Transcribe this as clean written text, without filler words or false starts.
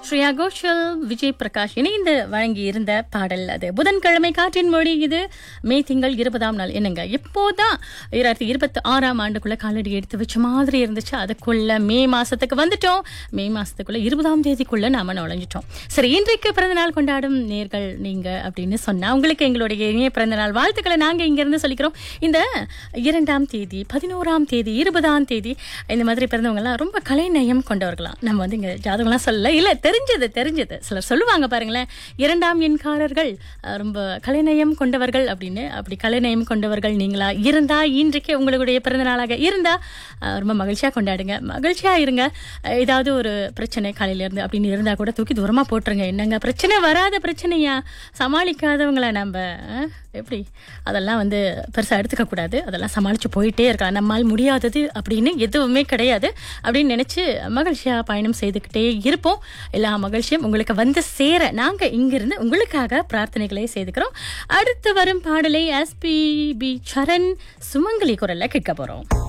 ஸ்ரேயா கோஷல், விஜய் பிரகாஷ் இணைந்து வழங்கி இருந்த பாடல் அது. புதன்கிழமை காற்றின் மொழி. இது மே திங்கள் 20ஆம் நாள். என்னங்க இப்போதான் 2026ஆம் ஆண்டுக்குள்ள காலடி எடுத்து வச்ச மாதிரி இருந்துச்சு. அதுக்குள்ள மே மாசத்துக்கு வந்துட்டோம். மே மாசத்துக்குள்ள 20ஆம் தேதிக்குள்ள நாம நுழைஞ்சிட்டோம். சரி, இன்றைக்கு பிறந்தநாள் கொண்டாடும் நேர்கள் நீங்க அப்படின்னு சொன்னா உங்களுக்கு எங்களுடைய இனிய பிறந்தநாள் வாழ்த்துக்களை நாங்க இங்க இருந்து சொல்லிக்கிறோம். இந்த 2ஆம் தேதி, 11ஆம் தேதி, 20ஆம் தேதி இந்த மாதிரி பிறந்தவங்க எல்லாம் ரொம்ப கலைநயம் கொண்டவர்களாம். நம்ம வந்து இங்க ஜாதகம்லாம் சொல்லல, இல்ல தெரிஞ்சது சிலர் சொல்லுவாங்க பாருங்களேன், 2ஆம் எண்காரர்கள் ரொம்ப கலைநயம் கொண்டவர்கள் அப்படின்னு. அப்படி கலைநயம் கொண்டவர்கள் நீங்களா இருந்தா இன்றைக்கு உங்களுடைய பிறந்த நாளாக இருந்தா ரொம்ப மகிழ்ச்சியா கொண்டாடுங்க, மகிழ்ச்சியா இருங்க. ஏதாவது ஒரு பிரச்சனை காலையில இருந்து அப்படின்னு இருந்தா கூட தூக்கி தூரமா போட்டுருங்க. என்னங்க பிரச்சனை, வராத பிரச்சனையா, சமாளிக்காதவங்கள நம்ம எப்படி அதெல்லாம் வந்து பெருசா எடுத்துக்க கூடாது. அதெல்லாம் சமாளிச்சு போயிட்டே இருக்கலாம். நம்மால் முடியாதது அப்படின்னு எதுவுமே கிடையாது அப்படின்னு நினைச்சு மகிழ்ச்சியா பயணம் செய்துக்கிட்டே இருப்போம். எல்லா மகிழ்ச்சியும் உங்களுக்கு வந்து சேர நாங்க இங்கிருந்து உங்களுக்காக பிரார்த்தனைகளை செய்துக்கிறோம். அடுத்து வரும் பாடலை SPB சரண் சுமங்கலி குரல்ல கேட்க போறோம்.